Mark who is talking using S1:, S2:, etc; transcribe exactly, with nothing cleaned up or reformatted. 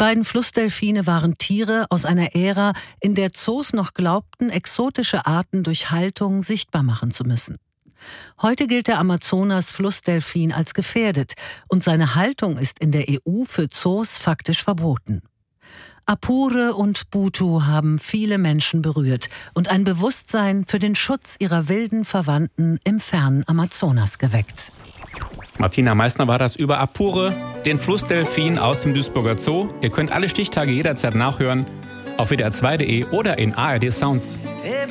S1: beiden Flussdelfine waren Tiere aus einer Ära, in der Zoos noch glaubten, exotische Arten durch Haltung sichtbar machen zu müssen. Heute gilt der Amazonas-Flussdelfin als gefährdet und seine Haltung ist in der E U für Zoos faktisch verboten. Apure und Butu haben viele Menschen berührt und ein Bewusstsein für den Schutz ihrer wilden Verwandten im fernen Amazonas geweckt.
S2: Martina Meissner war das über Apure, den Flussdelfin aus dem Duisburger Zoo. Ihr könnt alle Stichtage jederzeit nachhören auf W D R zwei punkt de oder in A R D Sounds.